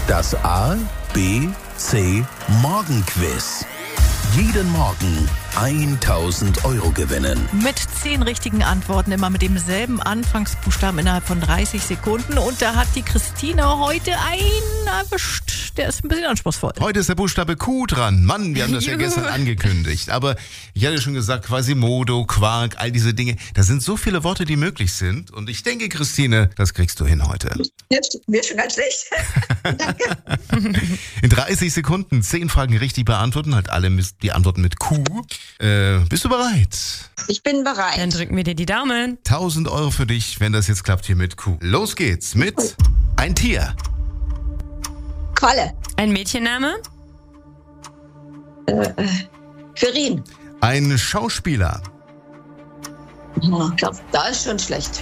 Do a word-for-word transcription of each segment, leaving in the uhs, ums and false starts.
Das A, B, C Morgenquiz. Jeden Morgen tausend Euro gewinnen. Mit zehn richtigen Antworten, immer mit demselben Anfangsbuchstaben innerhalb von dreißig Sekunden. Und da hat die Christine heute einen erwischt. Der ist ein bisschen anspruchsvoll. Heute ist der Buchstabe Q dran. Mann, wir haben das ja Juhu. gestern angekündigt. Aber ich hatte schon gesagt, Quasimodo, Quark, all diese Dinge. Da sind so viele Worte, die möglich sind. Und ich denke, Christine, das kriegst du hin heute. Jetzt wird schon ganz schlecht. Danke. In dreißig Sekunden zehn Fragen richtig beantworten. Halt alle die Antworten mit Q. Äh, bist du bereit? Ich bin bereit. Dann drücken wir dir die Daumen. tausend Euro für dich, wenn das jetzt klappt hier mit Q. Los geht's mit ein Tier. Qualle. Ein Mädchenname? Äh, äh, Quirin. Ein Schauspieler. Ich glaube, da ist schon schlecht.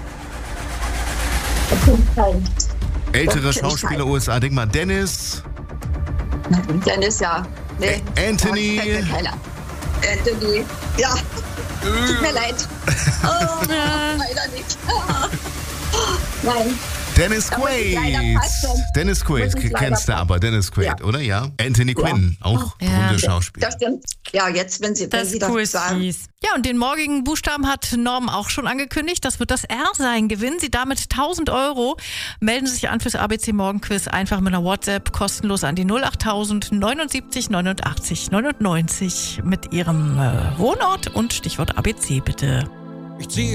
Ältere Doch, kenn ich Schauspieler keinen. U S A. Denk mal, Dennis. Dennis, ja. Nee. Ä- Anthony. Oh, fällt mir keiner. Anthony. Ja. Tut mir leid. Oh, leider nicht. Nein. Dennis Da muss ich leider Quaid. passen. Dennis Quaid, Muss ich leider kennst du passen. aber. Dennis Quaid, Ja. oder? Ja. Anthony Quinn, auch Ja. berühmter Schauspieler. Das stimmt. Ja, jetzt, wenn Sie, wenn Das Sie Q das ist sagen. fies. Ja, und den morgigen Buchstaben hat Norm auch schon angekündigt. Das wird das R sein. Gewinnen Sie damit tausend Euro. Melden Sie sich an fürs A B C Morgenquiz einfach mit einer WhatsApp kostenlos an die null achttausend neunundsiebzig neunundachtzig neunundneunzig mit Ihrem äh, Wohnort und Stichwort A B C bitte. Ich ziehe